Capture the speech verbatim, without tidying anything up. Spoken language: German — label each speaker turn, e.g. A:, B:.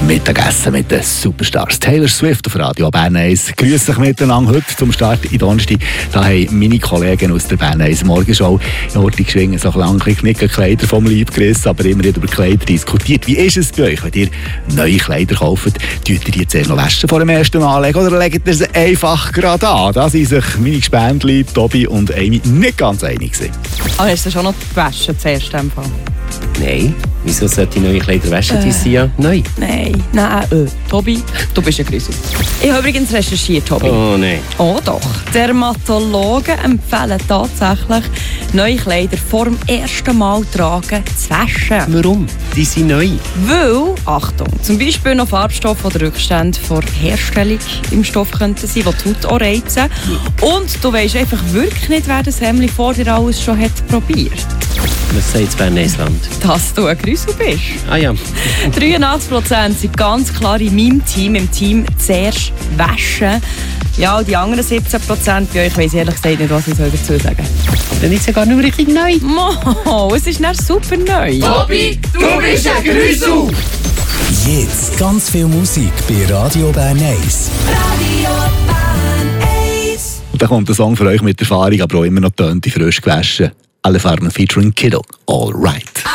A: Mittagessen mit den Superstars. Taylor Swift auf Radio Bern eins. Grüß euch miteinander heute zum Start in Donnerstag. Da haben meine Kollegen aus der Bern eins Morgenshow in Hortig geschwingen, so lange nicht Kleider vom Leib gerissen, aber immer über Kleider diskutiert. Wie ist es bei euch, wenn ihr neue Kleider kauft? Tut ihr die zuerst noch waschen vor dem ersten Anlegen oder legt ihr sie einfach gerade an? Da sind sich meine Gespendli, Tobi und Amy nicht ganz einig gewesen.
B: Aber hast du schon noch gewaschen zuerst?
C: Nein. Wieso sollte ich neue Kleider waschen? Die sind ja neu.
B: Nein, nein, äh. Tobi, du bist ein Grüßel. Ich habe übrigens recherchiert, Tobi.
C: Oh nein.
B: Oh doch. Dermatologen empfehlen tatsächlich, neue Kleider vor dem ersten Mal tragen zu waschen.
C: Warum? Die sind neu.
B: Weil, Achtung, zum Beispiel noch Farbstoffe oder Rückstände vor Herstellung im Stoff könnten sein, die die Haut auch reizen. Und du weisst einfach wirklich nicht, wer das Hemdli vor dir alles schon hat probiert.
C: Was sagt das Bern-Land?
B: Dass du ein Grüßel bist.
C: Ah ja.
B: dreiundachtzig Prozent sind ganz klar in meinem Team, im Team zuerst waschen. Ja, und die anderen siebzehn Prozent bei euch weiss ich ehrlich gesagt nicht, was ich dazu sagen soll.
C: Dann ist es ja gar nicht mehr richtig neu.
B: Mo, es ist nicht super neu.
D: Tobi, du bist ein Grüßel!
E: Jetzt ganz viel Musik bei Radio Bern eins.
D: Radio Bern eins.
A: Und dann kommt ein Song für euch mit Erfahrung, aber auch immer noch Tönte frisch gewaschen. Alle Farben featuring Kiddo. All right.